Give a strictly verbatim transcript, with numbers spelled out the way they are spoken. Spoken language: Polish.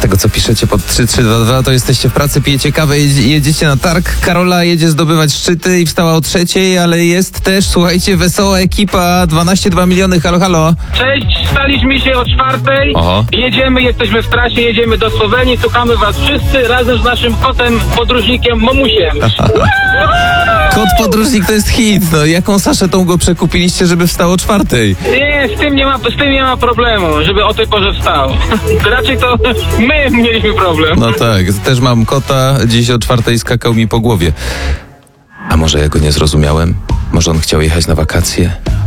tego, co piszecie pod trzy trzy dwa dwa, to jesteście w pracy, pijecie kawę, jedzie, jedziecie na targ. Karola jedzie zdobywać szczyty i wstała o trzeciej, ale jest też, słuchajcie, wesoła ekipa, dwanaście dwa miliony, halo, halo. Cześć, staliśmy się o czwartej, Oho. jedziemy, jesteśmy w trasie, jedziemy do Słowenii, słuchamy was wszyscy razem z naszym kotem, podróżnikiem Momusiem. Kot podróżnik to jest hit, no jaką saszetą go przekupiliście, żeby wstał o czwartej? Nie, z tym nie ma, z tym nie ma problemu, żeby o tej porze wstał. Raczej to my mieliśmy problem. No tak, też mam kota, dziś o czwartej skakał mi po głowie. A może ja go nie zrozumiałem? Może on chciał jechać na wakacje?